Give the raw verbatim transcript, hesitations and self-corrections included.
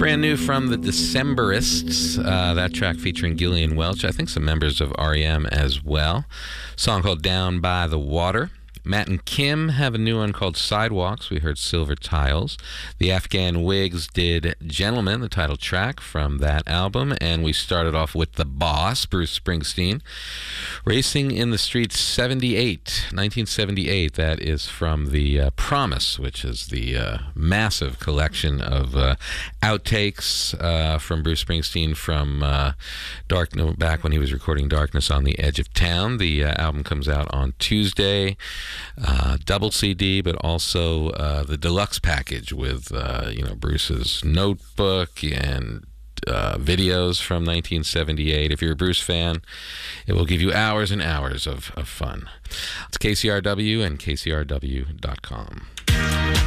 Brand new from the Decemberists, uh, that track featuring Gillian Welch, I think some members of R E M as well. Song called Down by the Water. Matt and Kim have a new one called Sidewalks. We heard Silver Tiles. The Afghan Wigs did Gentleman, the title track from that album. And we started off with The Boss, Bruce Springsteen. Racing in the Streets seventy-eight, nineteen seventy-eight. That is from the uh, Promise, which is the uh, massive collection of uh, outtakes uh, from Bruce Springsteen from uh, Dark, no, back when he was recording Darkness on the Edge of Town. The uh, album comes out on Tuesday. Uh, double C D, but also uh, the deluxe package with uh, you know Bruce's notebook and uh, videos from nineteen seventy-eight. If you're a Bruce fan, it will give you hours and hours of, of fun. It's K C R W and K C R W dot com.